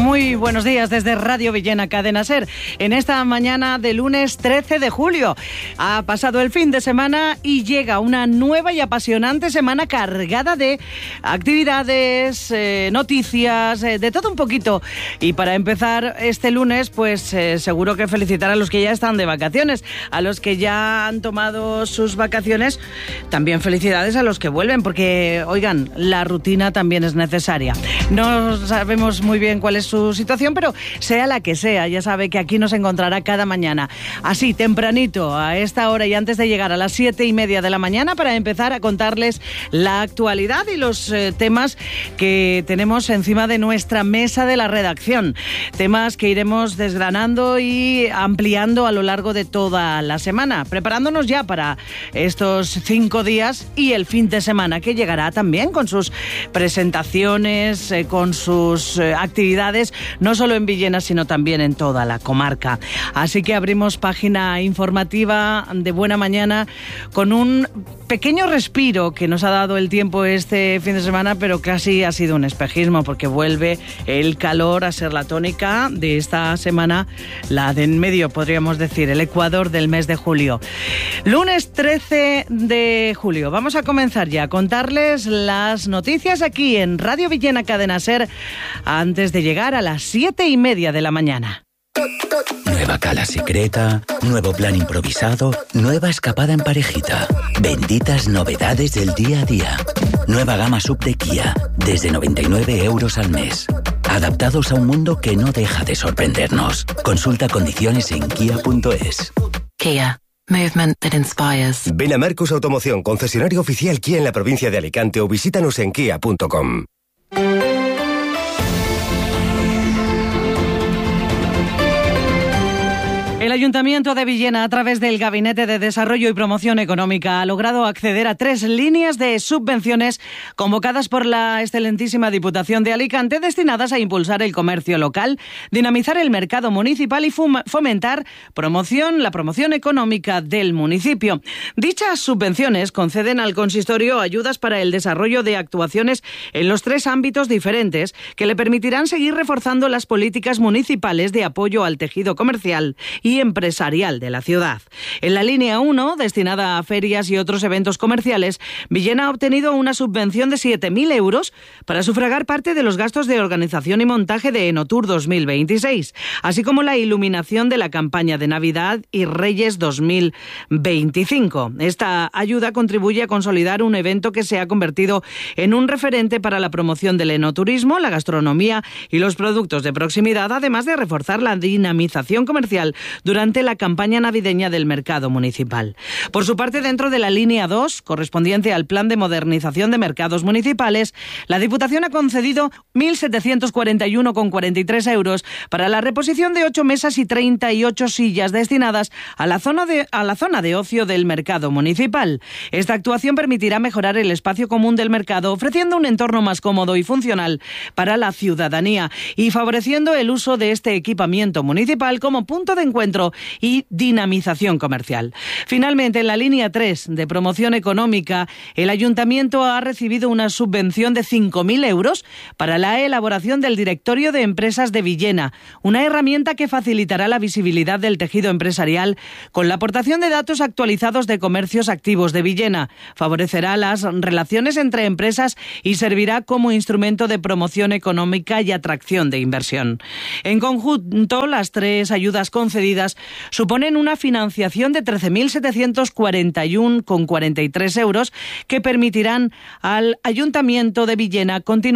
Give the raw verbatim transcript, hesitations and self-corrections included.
Muy buenos días desde Radio Villena, Cadena SER. En esta mañana de lunes trece de julio ha pasado el fin de semana y llega una nueva y apasionante semana cargada de actividades, eh, noticias, eh, de todo un poquito. Y para empezar este lunes, pues eh, seguro que felicitar a los que ya están de vacaciones, a los que ya han tomado sus vacaciones. También felicidades a los que vuelven, porque, oigan, la rutina también es necesaria. No sabemos muy bien cuál es su situación, pero sea la que sea, ya sabe que aquí nos encontrará cada mañana, así tempranito, a esta hora y antes de llegar a las siete y media de la mañana, para empezar a contarles la actualidad y los eh, temas que tenemos encima de nuestra mesa de la redacción. Temas que iremos desgranando y ampliando a lo largo de toda la semana, preparándonos ya para estos cinco días y el fin de semana, que llegará también con sus presentaciones, eh, con sus eh, actividades, no solo en Villena, sino también en toda la comarca. Así que abrimos página informativa de Buena Mañana con un pequeño respiro que nos ha dado el tiempo este fin de semana, pero casi ha sido un espejismo, porque vuelve el calor a ser la tónica de esta semana, la de en medio, podríamos decir, el ecuador del mes de julio. Lunes trece de julio. Vamos a comenzar ya a contarles las noticias aquí en Radio Villena, Cadena SER, antes de llegar a las siete y media de la mañana. Nueva cala secreta, nuevo plan improvisado, nueva escapada en parejita. Benditas novedades del día a día. Nueva gama sub de Kia, desde noventa y nueve euros al mes. Adaptados a un mundo que no deja de sorprendernos. Consulta condiciones en kia punto es. Kia. Movement that inspires. Ven a Marcus Automoción, concesionario oficial Kia en la provincia de Alicante, o visítanos en kia punto com. El Ayuntamiento de Villena, a través del Gabinete de Desarrollo y Promoción Económica, ha logrado acceder a tres líneas de subvenciones convocadas por la excelentísima Diputación de Alicante, destinadas a impulsar el comercio local, dinamizar el mercado municipal y fomentar promoción, la promoción económica del municipio. Dichas subvenciones conceden al consistorio ayudas para el desarrollo de actuaciones en los tres ámbitos diferentes que le permitirán seguir reforzando las políticas municipales de apoyo al tejido comercial y empresarial de la ciudad. En la línea uno, destinada a ferias y otros eventos comerciales, Villena ha obtenido una subvención de siete mil euros para sufragar parte de los gastos de organización y montaje de Enotour dos mil veintiséis, así como la iluminación de la campaña de Navidad y Reyes dos mil veinticinco. Esta ayuda contribuye a consolidar un evento que se ha convertido en un referente para la promoción del enoturismo, la gastronomía y los productos de proximidad, además de reforzar la dinamización comercial durante la campaña navideña del mercado municipal. Por su parte, dentro de la línea dos, correspondiente al Plan de Modernización de Mercados Municipales, la Diputación ha concedido mil setecientos cuarenta y uno coma cuarenta y tres euros para la reposición de ocho mesas y treinta y ocho sillas destinadas a la zona de, a la zona de ocio del mercado municipal. Esta actuación permitirá mejorar el espacio común del mercado, ofreciendo un entorno más cómodo y funcional para la ciudadanía y favoreciendo el uso de este equipamiento municipal como punto de encuentro y dinamización comercial. Finalmente, en la línea tres de promoción económica, el Ayuntamiento ha recibido una subvención de cinco mil euros para la elaboración del Directorio de Empresas de Villena, una herramienta que facilitará la visibilidad del tejido empresarial con la aportación de datos actualizados de comercios activos de Villena, favorecerá las relaciones entre empresas y servirá como instrumento de promoción económica y atracción de inversión. En conjunto, las tres ayudas concedidas suponen una financiación de trece mil setecientos cuarenta y uno coma cuarenta y tres euros que permitirán al Ayuntamiento de Villena continuar